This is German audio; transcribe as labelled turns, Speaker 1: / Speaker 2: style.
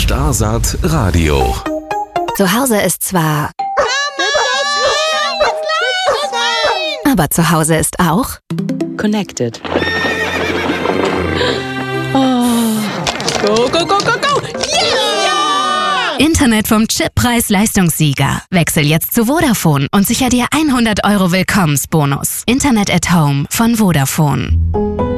Speaker 1: Starsat Radio.
Speaker 2: Zu Hause ist zwar... Aber zu Hause ist auch...
Speaker 3: Connected. Oh. Go, go, go, go, go! Yeah!
Speaker 2: Internet vom Chip-Preis-Leistungssieger. Wechsel jetzt zu Vodafone und sicher dir 100 € Willkommensbonus. Internet at Home von Vodafone.